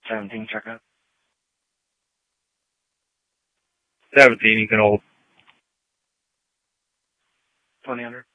17, check out. 17, you can hold. 20 under.